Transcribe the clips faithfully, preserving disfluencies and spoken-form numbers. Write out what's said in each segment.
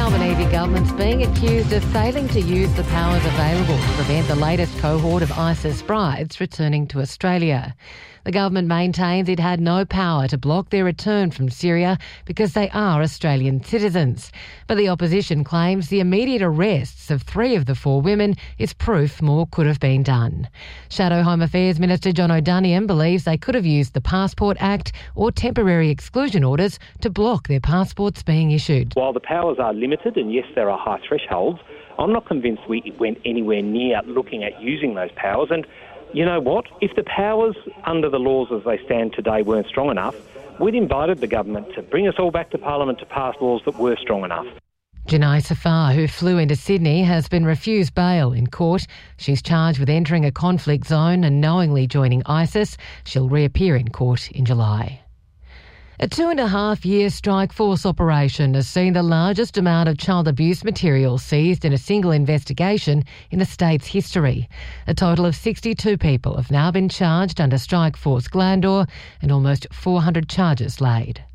Albanese government's being accused of failing to use the powers available to prevent the latest cohort of ISIS brides returning to Australia. The government maintains it had no power to block their return from Syria because they are Australian citizens. But the opposition claims the immediate arrests of three of the four women is proof more could have been done. Shadow Home Affairs Minister John O'Daniel believes they could have used the Passport Act or temporary exclusion orders to block their passports being issued. While the powers are limited, and yes, there are high thresholds, I'm not convinced we went anywhere near looking at using those powers. And you know what? If the powers under the laws as they stand today weren't strong enough, we'd invited the government to bring us all back to Parliament to pass laws that were strong enough. Janai Safar, who flew into Sydney, has been refused bail in court. She's charged with entering a conflict zone and knowingly joining ISIS. She'll reappear in court in July. A two and a half year strike force operation has seen the largest amount of child abuse material seized in a single investigation in the state's history. A total of sixty-two people have now been charged under Strike Force Glandor and almost four hundred charges laid.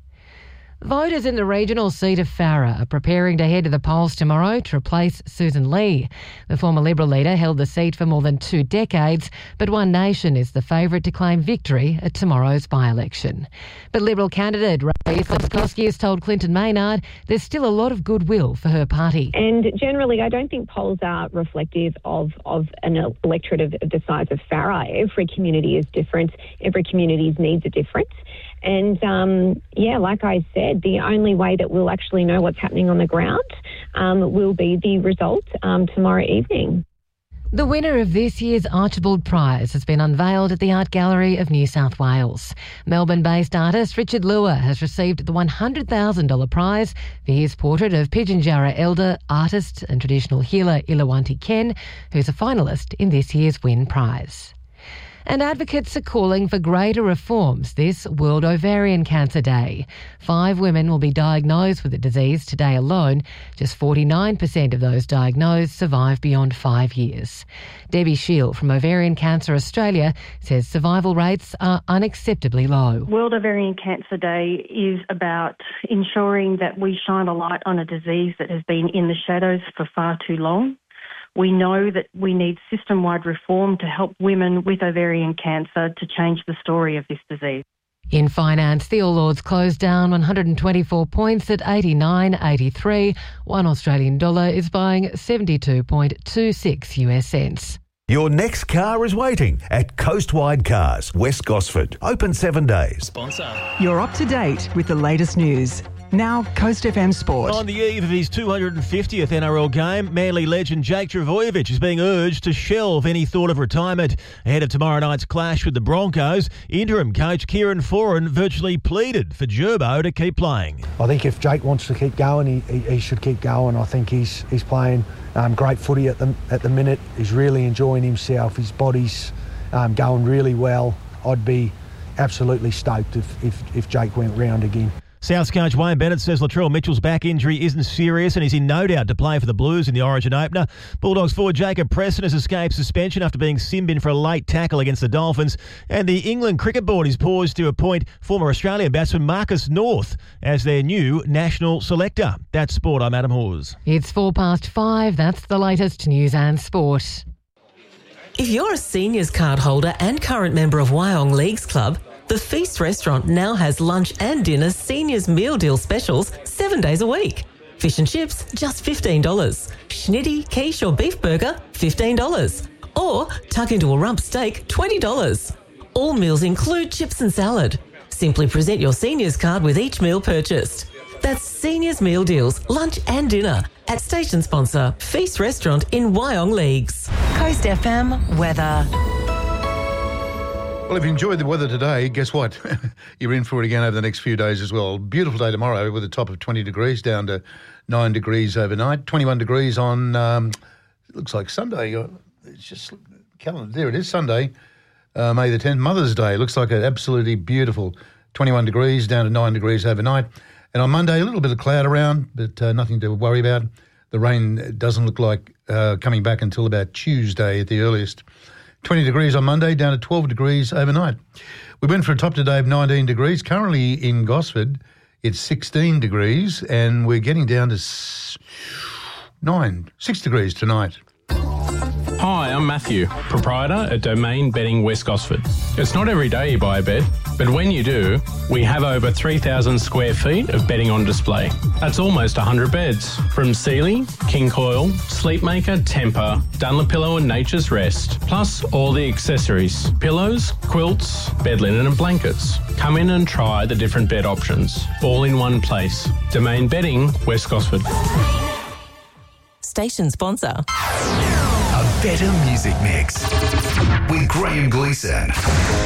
Voters in the regional seat of Farrer are preparing to head to the polls tomorrow to replace Susan Lee. The former Liberal leader held the seat for more than two decades, but One Nation is the favourite to claim victory at tomorrow's by-election. But Liberal candidate Ray Sapkowski has told Clinton Maynard there's still a lot of goodwill for her party. And generally, I don't think polls are reflective of, of an electorate of the size of Farrer. Every community is different. Every community's needs are different. And, um, yeah, like I said, the only way that we'll actually know what's happening on the ground um, will be the result um, tomorrow evening. The winner of this year's Archibald Prize has been unveiled at the Art Gallery of New South Wales. Melbourne-based artist Richard Lua has received the one hundred thousand dollars prize for his portrait of Pitjantjatjara elder, artist and traditional healer Ilawanti Ken, who's a finalist in this year's Win Prize. And advocates are calling for greater reforms this World Ovarian Cancer Day. Five women will be diagnosed with the disease today alone. Just forty-nine percent of those diagnosed survive beyond five years. Debbie Shield from Ovarian Cancer Australia says survival rates are unacceptably low. World Ovarian Cancer Day is about ensuring that we shine a light on a disease that has been in the shadows for far too long. We know that we need system-wide reform to help women with ovarian cancer to change the story of this disease. In finance, the All Ords closed down one hundred twenty-four points at eighty-nine eighty-three. One Australian dollar is buying seventy-two point two six US cents. Your next car is waiting at Coastwide Cars, West Gosford. Open seven days. Sponsor. You're up to date with the latest news. Now, Coast F M Sport. On the eve of his two hundred fiftieth N R L game, Manly legend Jake Trbojevic is being urged to shelve any thought of retirement. Ahead of tomorrow night's clash with the Broncos, interim coach Kieran Foran virtually pleaded for Gerbo to keep playing. I think if Jake wants to keep going, he, he, he should keep going. I think he's he's playing um, great footy at the, at the minute. He's really enjoying himself. His body's um, going really well. I'd be absolutely stoked if, if, if Jake went round again. Souths coach Wayne Bennett says Latrell Mitchell's back injury isn't serious and he's in no doubt to play for the Blues in the Origin opener. Bulldogs forward Jacob Preston has escaped suspension after being sin-binned for a late tackle against the Dolphins. And the England Cricket Board is poised to appoint former Australian batsman Marcus North as their new national selector. That's sport. I'm Adam Hawes. It's four past five. That's the latest news and sport. If you're a seniors card holder and current member of Wyong Leagues Club, the Feast Restaurant now has lunch and dinner seniors meal deal specials seven days a week. Fish and chips, just fifteen dollars. Schnitty, quiche or beef burger, fifteen dollars. Or tuck into a rump steak, twenty dollars. All meals include chips and salad. Simply present your seniors card with each meal purchased. That's seniors meal deals, lunch and dinner at station sponsor Feast Restaurant in Wyong Leagues. Coast F M weather. Well, if you enjoyed the weather today, guess what? You're in for it again over the next few days as well. Beautiful day tomorrow with a top of twenty degrees down to nine degrees overnight. twenty-one degrees on, um, it looks like Sunday. It's just calendar. There it is, Sunday, uh, May the tenth, Mother's Day. Looks like an absolutely beautiful twenty-one degrees down to nine degrees overnight. And on Monday, a little bit of cloud around, but uh, nothing to worry about. The rain doesn't look like uh, coming back until about Tuesday at the earliest. twenty degrees on Monday, down to twelve degrees overnight. We went for a top today of nineteen degrees. Currently in Gosford, it's sixteen degrees, and we're getting down to s- nine, six degrees tonight. Hi, I'm Matthew, proprietor at Domain Bedding West Gosford. It's not every day you buy a bed, but when you do, we have over three thousand square feet of bedding on display. That's almost one hundred beds, from Sealy, King Coil, Sleepmaker, Tempur, Dunlopillow and Nature's Rest, plus all the accessories, pillows, quilts, bed linen and blankets. Come in and try the different bed options, all in one place. Domain Bedding West Gosford. Station sponsor. A better music mix with Graham Gleeson.